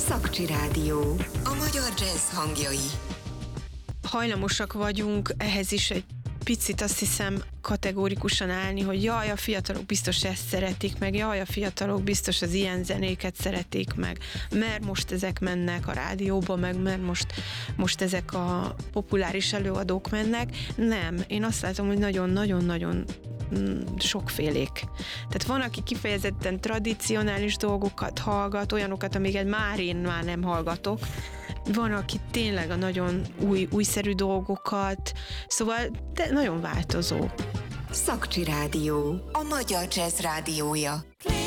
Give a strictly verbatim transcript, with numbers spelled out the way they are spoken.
Szakcsi Rádió. A magyar jazz hangjai. Hajlamosak vagyunk ehhez is egy picit, azt hiszem, kategórikusan állni, hogy jaj, a fiatalok biztos ezt szeretik meg, jaj, a fiatalok biztos az ilyen zenéket szeretik meg, mert most ezek mennek a rádióba, meg mert most, most ezek a populáris előadók mennek. Nem, én azt látom, hogy nagyon-nagyon-nagyon sokfélék. Tehát van, aki kifejezetten tradicionális dolgokat hallgat, olyanokat, amiket már én már nem hallgatok. Van, aki tényleg a nagyon új, újszerű dolgokat, szóval de nagyon változó. Szakcsi Rádió. A magyar jazz rádiója.